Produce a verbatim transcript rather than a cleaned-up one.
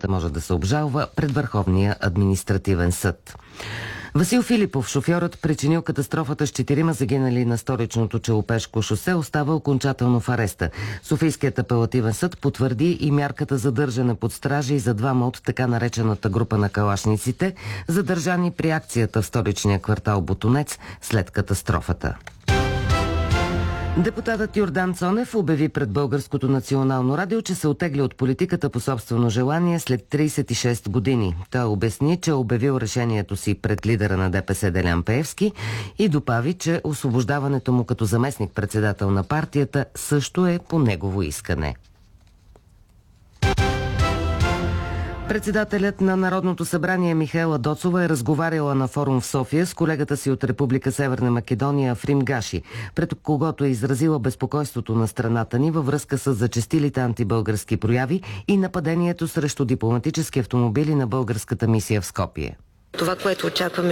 решенията може да се обжалва пред Върховния административен съд. Васил Филипов, шофьорът, причинил катастрофата с четирима загинали на столичното Челопешко шосе, остава окончателно в ареста. Софийският апелативен съд потвърди и мярката задържане под стража и за двама от така наречената група на калашниците, задържани при акцията в столичния квартал Ботунец след катастрофата. Депутатът Йордан Цонев обяви пред Българското национално радио, че се оттегли от политиката по собствено желание след тридесет и шест години. Той обясни, че е обявил решението си пред лидера на ДПС Делян Пеевски и добави, че освобождаването му като заместник-председател на партията също е по негово искане. Председателят на Народното събрание Михаела Доцова е разговаряла на форум в София с колегата си от Република Северна Македония Фрим Гаши, пред когото е изразила безпокойството на страната ни във връзка с зачестилите антибългарски прояви и нападението срещу дипломатически автомобили на българската мисия в Скопие. Това, което очакваме